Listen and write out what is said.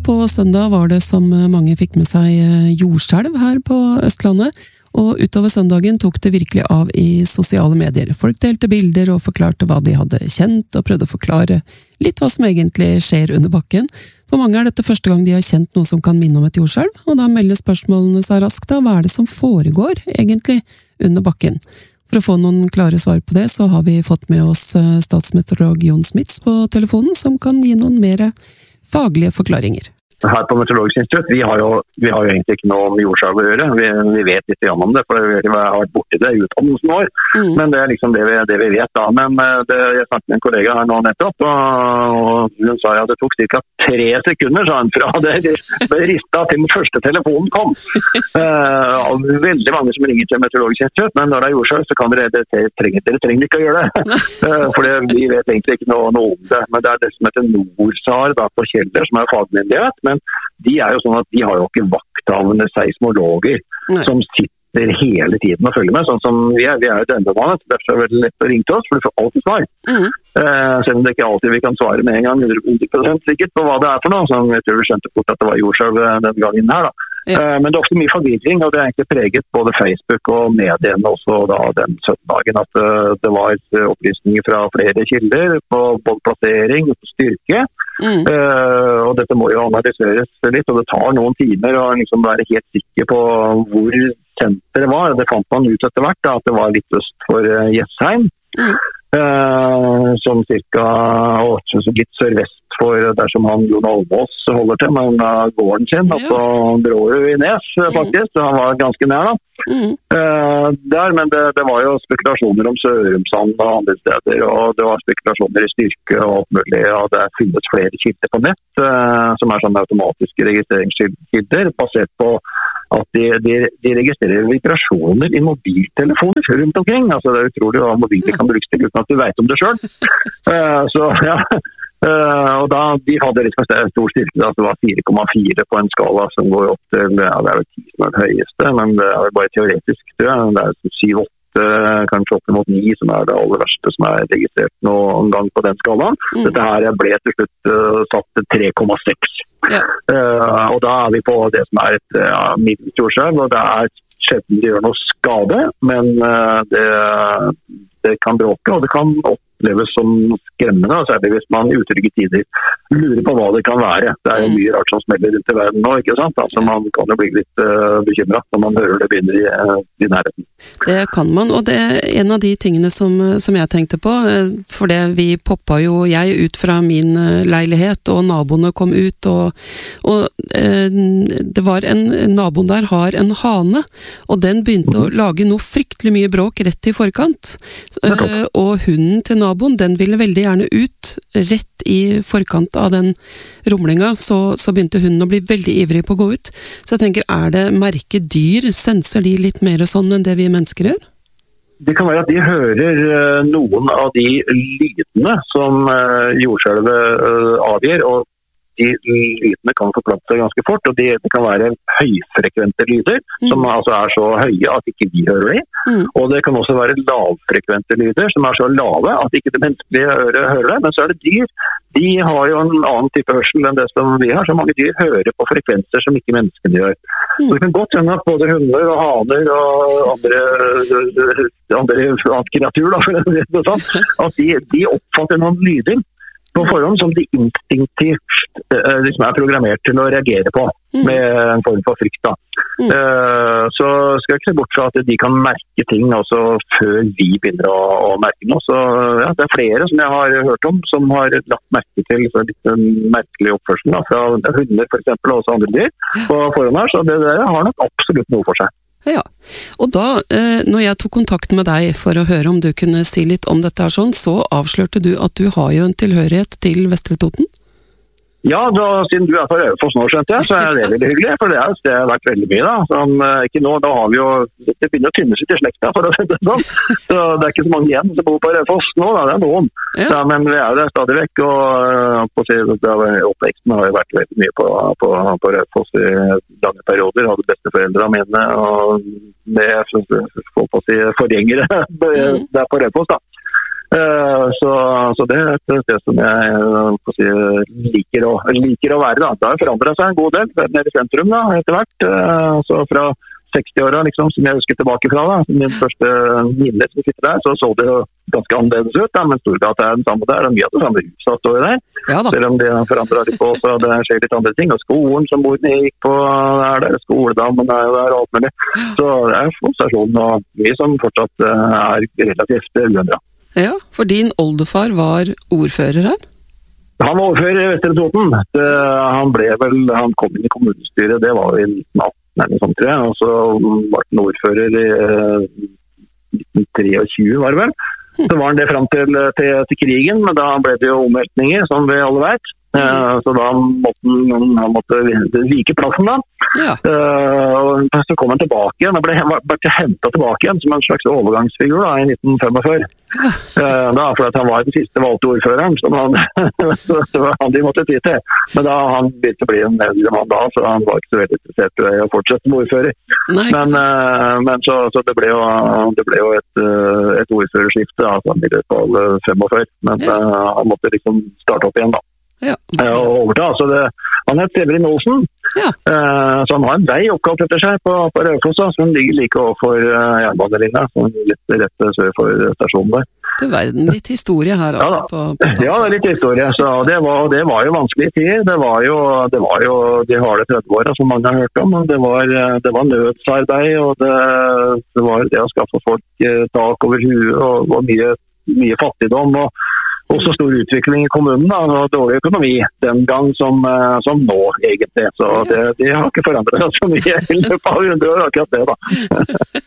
på søndag var det som mange fikk med seg jordskjelv her på Østlandet, og utover søndagen tok det virkelig av i sosiale medier. Folk delte bilder og forklarte hva de hadde kjent, og prøvde å forklare litt hva som egentlig skjer under bakken. For mange dette første gang de har kjent noe som kan minne om et jordskjelv, og da melder spørsmålene seg raskt da, hva det som foregår egentlig under bakken? For å få noen klare svar på det, så har vi fått med oss statsmeteorolog Jon Smits på telefonen, som kan gi noen mer faglige forklaringer. Her på Meteorologisk institutt, vi har jo egentlig ikke noe med jordskjelv å gjøre. Vi vet litt om det, for vi har vært borti det i utdannelsen vår. Men det liksom det vi vet da. Men jeg snakket med en kollega her nå nettopp, og hun sa at det tok ca. 3 sekunder, sa hun, fra det ble ristet til den første telefonen kom. Veldig mange som ringer til Meteorologisk institutt, men når det jordskjelv, så kan dere trenger ikke å gjøre det. For vi vet egentlig ikke noe om det. Men det det som heter NORSAR da, på Kjeller, som fagmyndighet. Men de jo sånn at de har jo ikke vakthavende seismologer som sitter hele tiden og følger med, sånn som vi jo dømmemannet, derfor det veldig lett å ringe til oss, for du får alltid svar. Selv om det ikke alltid vi kan svare med en gang 100% sikkert på hva det for noe, så jeg tror vi skjønte fort at det var jordskjelv den gangen her da. Men det ofte mye forvirring, og det egentlig preget både Facebook og mediene også da den søndagen, at det var opplysninger fra flere kilder på både plassering og styrke, og dette må jo analyseres litt, og det tar noen timer å liksom være helt sikker på hvor senteret var. Det fant man ut etter hvert da, at det var litt øst for Jessheim, som cirka litt sørvest for dersom han Jon Almaas holder til med gården sin, altså Brårud i Nes faktisk, så han var ganske nær da. Men det var jo spekulasjoner om Sørumsand og andre steder, og det var spekulasjoner i styrke og alt mulig, og det finnes flere kilder på nett, som sånne automatiske registreringskilder, basert på at de registrerer vibrasjoner i mobiltelefoner rundt omkring. Altså det utrolig hva mobiler kan brukes til uten at du vet om det selv. Så ja, og da de hadde liksom stor styrke, det var 4,4 på en skala som går opp til, det jo 10 som det høyeste, men det bare teoretisk, tror jeg. Det 7-8, kanskje opp mot 9 som det aller verste som registrert noen gang på den skalaen. Dette her ble til slutt satt til 3,6. Og da vi på det som et middels jordskjelv, og det sjelden det gjør noe skade, men det kan bråke, og det kan oppleves som skremmende, særlig hvis man i utrygge tider lurer på hva det kan være. Det jo mye rart som smeller rundt i verden nå, ikke sant? Altså man kan jo bli litt bekymret når man hører det begynner i nærheten. Det kan man, og det en av de tingene som jeg tenkte på, for det vi poppet jo jeg ut fra min leilighet, og naboene kom ut, og det var naboen der har en hane, og den begynte å lage noe fryktelig mye bråk rett i forkant, og hunden til naboen, den ville veldig gjerne ut rett i forkant av den rumlinga, så begynte hunden å bli veldig ivrig på å gå ut. Så jeg tenker, det merkedyr? Senser de litt mer sånn enn det vi mennesker gjør? Det kan være at de hører noen av de lydene som jordskjelvet avgir, og de lydene kan forplante seg ganske fort, og det kan være høyfrekvente lyder, som altså så høye at ikke vi hører det. Og det kan også være lavfrekvente lyder, som så lave at ikke det menneskelige øret hører det. Men så det dyr. De har jo en annen type hørsel enn det som vi har, så mange dyr hører på frekvenser som ikke menneskene gjør. Så det kan godt hende at både hunder og haner og andre kreatur, da, for å si det sånn, at de oppfatter noen lyder på forhånd som de instinktivt liksom programmert til å reagere på med en form for frykt da. Så skal jeg ikke se bort fra at de kan merke ting også før vi begynner å merke noe. Så ja, det flere som jeg har hørt om som har lagt merke til litt merkelig oppførsel da, fra hunder for eksempel, og også andre dyr på forhånd her, så det har nok absolutt noe for seg. Ja, og da, når jeg tok kontakt med deg for å høre om du kunne si litt om dette her sånn, så avslørte du at du har jo en tilhørighet til Vestre Toten? Ja, siden du fra Raufoss nå, skjønte jeg, så det veldig hyggelig, for det et sted jeg har vært veldig mye da. Som, ikke nå, da har vi jo, det begynner å tynne seg til slekta, for å si det sånn. Så det ikke så mange igjen som bor på Raufoss nå, da, det noen. Ja, men vi jo der stadig vekk, og oppveksten har jo vært veldig mye på Raufoss i lange perioder. Jeg hadde besteforeldrene mine, og med forgjengere der på Raufoss da. Så det er et sted som jeg liker å være. Da. Det har forandret seg en god del nede i sentrum da, etter hvert. Så fra 60-åra, liksom, som jeg husker tilbake fra, da. Min første minne som sitter der, så det jo ganske annerledes ut, da. Men Storgata er den samme der, og mye av det samme huset står der. Ja, selv om det forandret litt på, så det skjer litt andre ting. Og skolen som bordene gikk på, der skoledammen er jo der, og alt mulig. Så det er stasjonen og mye som fortsatt er relativt uendret. Ja, for din oldefar var ordfører her? Han var ordfører i Vestre Toten. Han kom inn i kommunestyret, det var jo i 1918. Sånt, tror jeg. Og så var han ordfører i 1923, var det vel. Så var han det frem til krigen, men da ble det jo omveltninger, som vi alle vet. Så da måtte vike plassen da. Ja. Og så kom han tilbake igjen. Han ble hentet tilbake igjen som en slags overgangsfigur da, i 1945. Da, for at han var den siste valgte ordføreren, som han de måtte ty til. Men da han begynte å bli en eldre mann da, så han var ikke så veldig interessert i å fortsette som ordfører. Men så det ble jo et ordførerskifte da, i løpet av 45. Men han måtte liksom starte opp igjen da. Ja. Og overta, så han het Severin Olsen. Ja. Så han har en vei oppkalt etter seg på Raufoss, som ligger like overfor jernbanelinja, litt rett sør for stasjonen der. Det er verden, litt historie her altså. Ja, det er litt historie, så det var jo vanskelige tider. Det var jo de harde 30-åra som mange har hørt om, og det var nødsarbeid, og det var det å skaffe folk tak over huet, og mye fattigdom, og så stor utvikling i kommunen da, og dårlig økonomi den gang som nå egentlig. Så det har ikke forandret så mye i løpet av 100 år, akkurat det da.